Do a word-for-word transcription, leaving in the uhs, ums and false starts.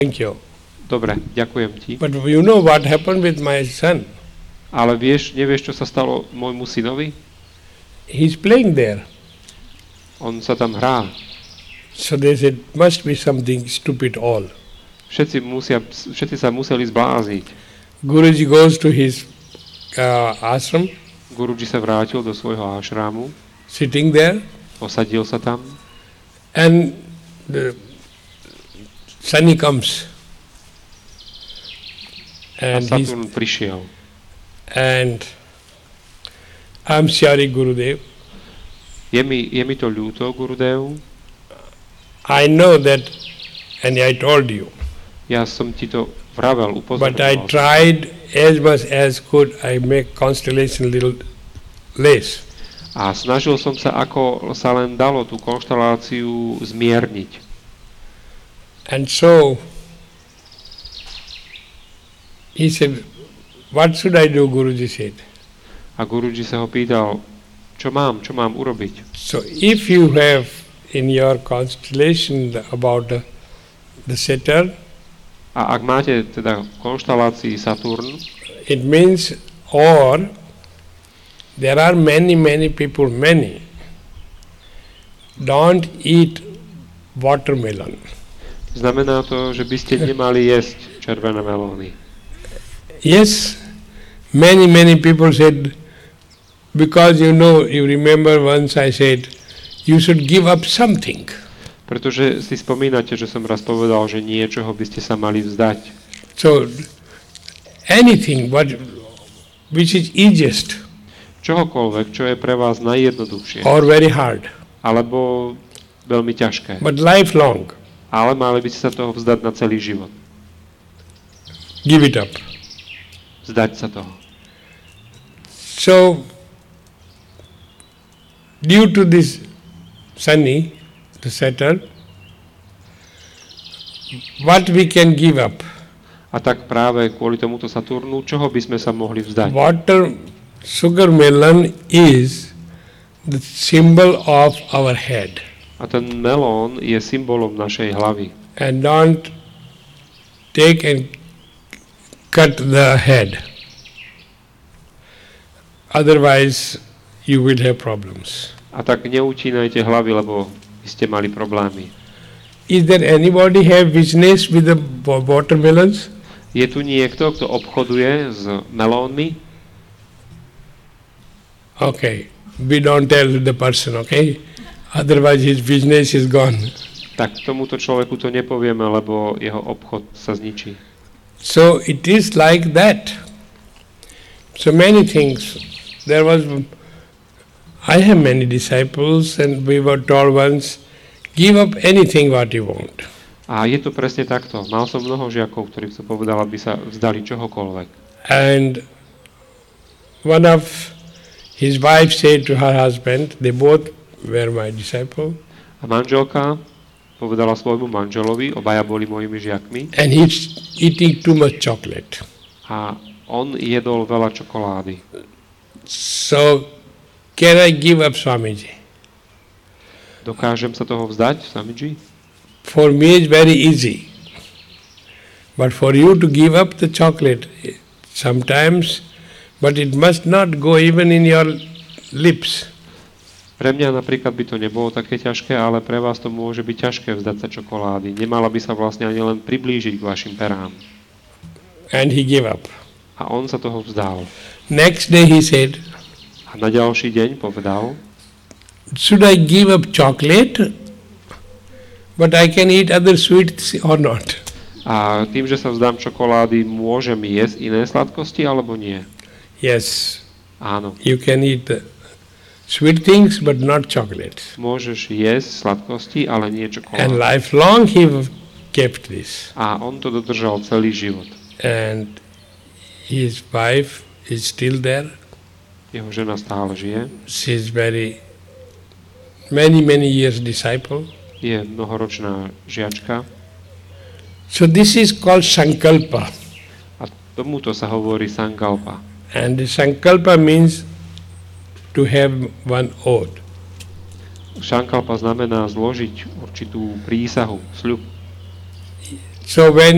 Thank you. Dobre, ďakujem ti. But you know what happened with my son? Ale vieš, nevieš, čo sa stalo môjmu synovi? He's playing there. On sa tam hrá. So they said, must be something stupid all. Všetci, musia, všetci sa museli zblázniť. Guruji goes to his uh, ashram. Guruji sa vrátil do svojho ashramu. Sitting there. Posadil sa tam. And the Sunny comes. And a Saturn prišiel. And I'm sorry, Gurudev. Je mi, je mi to ľúto, Gurudev. I know that, and I told you. Ja som ti to vravel, upozorňoval. But I tried as much as could. I make constellation little less. A snažil som sa, ako sa len dalo, tú konšteláciu zmierniť. And so he said, what should I do, Guruji said. A Guruji sa ho pýtal, čo mám, čo mám urobiť. So if you have in your constellation the, about the, the Saturn, a ak máte teda konštelácii Saturn, it means, or there are many, many people, many, don't eat watermelon. Znamená to, že by ste nemali jesť červené melóny. Yes, many, many people said, because you know, you remember once I said, you should give up something. Pretože si spomínate, že som raz povedal, že niečoho by ste sa mali vzdať. So, anything what, which is easiest. Čohokoľvek, čo je pre vás najjednoduchšie. Or very hard. Alebo veľmi ťažké. But lifelong. Ale mali by ste sa toho vzdať na celý život. Give it up. Vzdať sa toho. So, due to this Sunny, the Saturn, what we can give up? A tak práve kvôli tomuto Saturnu, čoho by sme sa mohli vzdať? Water, sugar melon is the symbol of our head. A ten melón je symbolom našej hlavy. And don't take and cut the head. Otherwise, you will have problems. A tak neutínajte hlavy, lebo by ste mali problémy. Is there anybody have business with the watermelons? Je tu niekto, kto obchoduje s melónmi? Okay, we don't tell the person, okay? Otherwise his business is gone. Tak tomuto človeku to nepovieme, lebo jeho obchod sa zničí. So it is like that. So many things. There was, I have many disciples and we were told once, give up anything what you want. A je to presne takto. Mal som mnoho žiakov, ktorí som povedal, aby sa vzdali čohokoľvek. And one of his wife said to her husband, they both were my disciple. A manželka povedala svojmu manželovi, obaja boli mojimi žiakmi. And he's eating too much chocolate. A on jedol veľa čokolády. So, can I give up, Swamiji? Dokážem sa toho vzdať, Swamiji? For me it's very easy. But for you to give up the chocolate, sometimes, but it must not go even in your lips. Pre mňa napríklad by to nebolo také ťažké, ale pre vás to môže byť ťažké vzdať sa čokolády. Nemala by sa vlastne ani len priblížiť k vašim perám. And he gave up. A on sa toho vzdal. Next day he said, a na ďalší deň povedal, should I give up chocolate, but I can eat other sweets or not? A tým, že sa vzdám čokolády, môžem jesť iné sladkosti, alebo nie? Yes. Áno. You can eat the sweet things, but not chocolates. Môžeš jesť sladkosti, ale nie čokolády. And lifelong he kept this. A on to dodržal celý život. And his wife is still there. Jeho žena stále žije. She is very, many, many years disciple. Je mnohoročná žiačka. So this is called Sankalpa. A tomuto sa hovorí Sankalpa. And the Sankalpa means to have one oath. Sankalpa znamená zložiť určitú prísahu, sľub. So when